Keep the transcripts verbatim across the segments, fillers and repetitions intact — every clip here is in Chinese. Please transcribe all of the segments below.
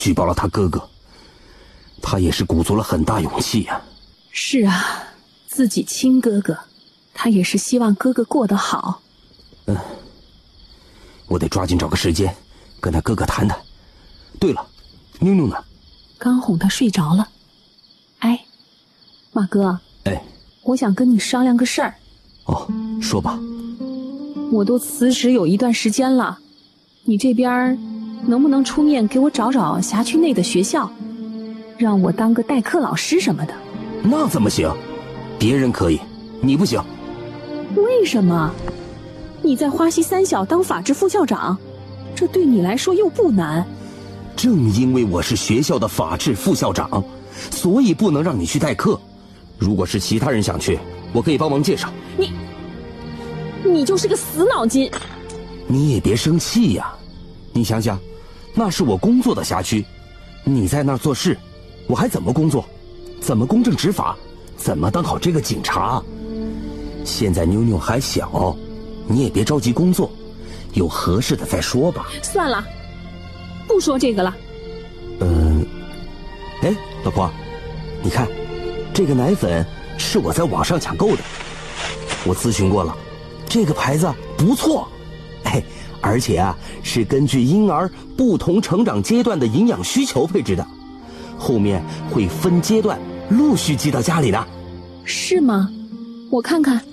举报了他哥哥，他也是鼓足了很大勇气呀、啊。 是啊，自己亲哥哥，他也是希望哥哥过得好。 嗯，我得抓紧找个时间跟他哥哥谈谈。对了，妞妞呢？ 刚哄他睡着了。哎，马哥， 哎， 我想跟你商量个事儿。 哦，说吧。 我都辞职有一段时间了，你这边能不能出面给我找找辖区内的学校，让我当个代课老师什么的？ 那怎么行？别人可以，你不行。 为什么？你在花溪三小当法制副校长，这对你来说又不难。 正因为我是学校的法制副校长，所以不能让你去代课。如果是其他人想去，我可以帮忙介绍。 你你就是个死脑筋。 你也别生气呀，你想想，那是我工作的辖区，你在那儿做事，我还怎么工作？怎么公正执法？怎么当好这个警察？现在妞妞还小，你也别着急工作，有合适的再说吧。 算了，不说这个了。 嗯，哎，老婆，你看，这个奶粉是我在网上抢购的，我咨询过了，这个牌子不错，哎，而且啊是根据婴儿不同成长阶段的营养需求配置的，后面会分阶段陆续寄到家里的。 是吗？我看看。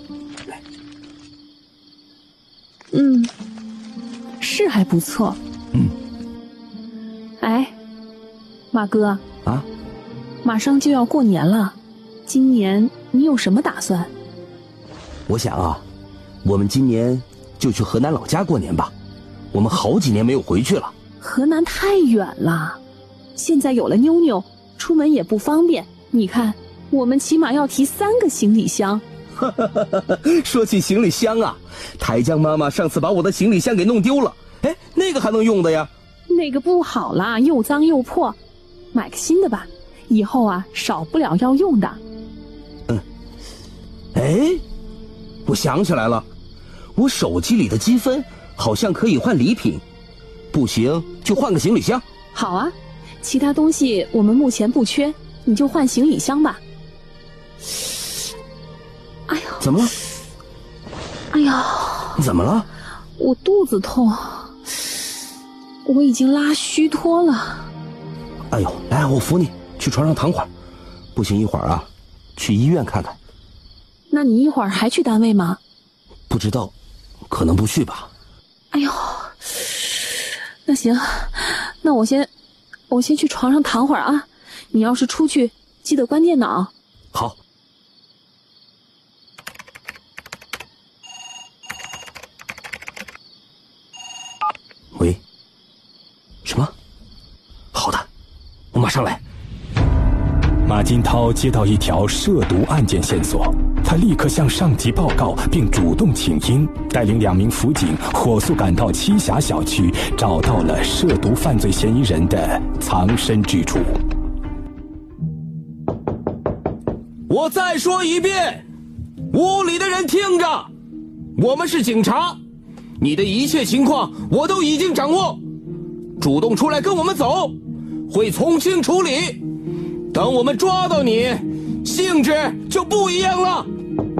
嗯，是还不错。 嗯。 哎，马哥啊， 马上就要过年了，今年你有什么打算？ 我想啊，我们今年就去河南老家过年吧，我们好几年没有回去了。 河南太远了，现在有了妞妞，出门也不方便。你看，我们起码要提三个行李箱。 说起行李箱啊，台江妈妈上次把我的行李箱给弄丢了，哎，那个还能用的呀？ 那个不好啦，又脏又破，买个新的吧，以后啊少不了要用的。 嗯，哎，我想起来了，我手机里的积分好像可以换礼品，不行就换个行李箱。 好啊，其他东西我们目前不缺，你就换行李箱吧。哎呦， 怎么了？ 哎呀， 怎么了？ 我肚子痛，我已经拉虚脱了。 哎呦，来，我扶你去床上躺会儿，不行一会儿啊，去医院看看。 那你一会儿还去单位吗？ 不知道，可能不去吧。 哎呦，那行，那我先，我先去床上躺会儿啊。你要是出去，记得关电脑。 好。喂，什么？好的，我马上来。 马金涛接到一条涉毒案件线索，他立刻向上级报告，并主动请缨，带领两名辅警火速赶到栖霞小区，找到了涉毒犯罪嫌疑人的藏身之处。 我再说一遍，屋里的人听着，我们是警察，你的一切情况我都已经掌握，主动出来跟我们走，会从轻处理。等我们抓到你，性质就不一样了。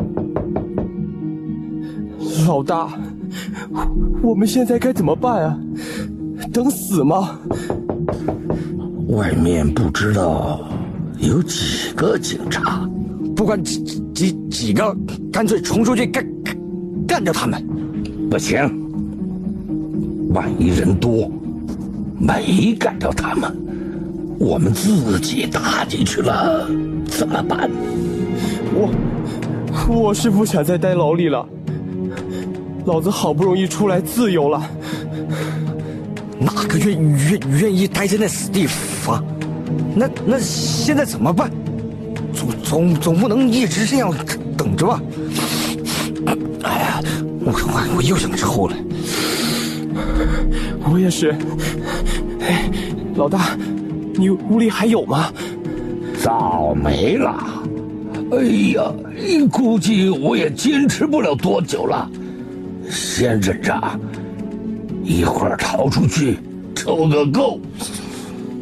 老大，我们现在该怎么办啊？等死吗？ 外面不知道有几个警察， 不管几几几个，干脆冲出去干干干掉他们。 不行，万一人多，没干掉他们，我们自己打进去了怎么办？ 我我是不想再待牢里了，老子好不容易出来自由了。 哪个愿愿愿意待在那死地方？那那现在怎么办？总总总不能一直这样等着吧？哎呀，我我我又想抽了。 我也是。哎，老大，你屋里还有吗？ 早没了。哎呀，估计我也坚持不了多久了，先忍着，一会儿逃出去抽个够。